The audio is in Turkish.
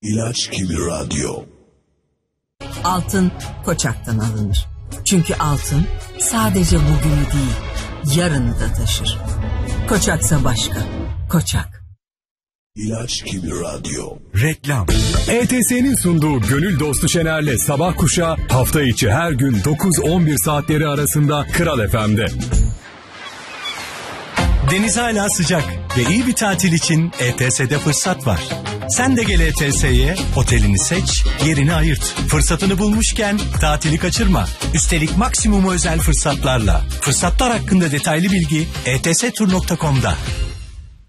İlaç gibi radyo. Altın Koçak'tan alınır. Çünkü altın sadece bugünü değil, yarını da taşır. Koçaksa başka. Koçak. İlaç gibi radyo. Reklam. ETS'nin sunduğu Gönül Dostu Şener'le Sabah Kuşağı hafta içi her gün 9-11 saatleri arasında Kral FM'de. Deniz hala sıcak ve iyi bir tatil için ETS'de fırsat var. Sen de gel ETS'ye, otelini seç, yerini ayırt. Fırsatını bulmuşken tatili kaçırma. Üstelik maksimum özel fırsatlarla. Fırsatlar hakkında detaylı bilgi etstur.com'da.